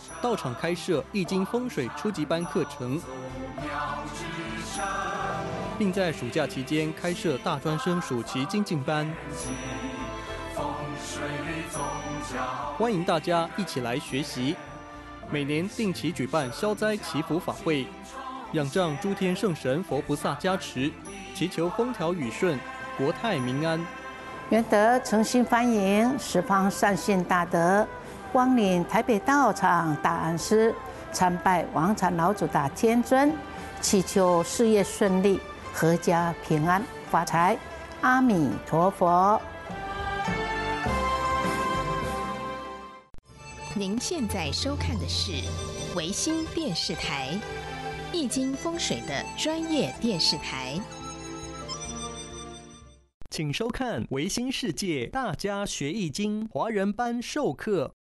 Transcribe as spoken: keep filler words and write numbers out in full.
到场开设易经风水初级班课程，并在暑假期间开设大专生暑期精进班，欢迎大家一起来学习。每年定期举办消灾祈福法会，仰仗诸天圣神佛菩萨加持，祈求风调雨顺、国泰民安。 愿得诚心欢迎十方善信大德光临台北道场大安寺，参拜王禅老祖大天尊，祈求事业顺利、阖家平安、发财。阿弥陀佛。 您现在收看的是维新电视台易经风水的专业电视台。 请收看维新世界大家学易经华人班授课。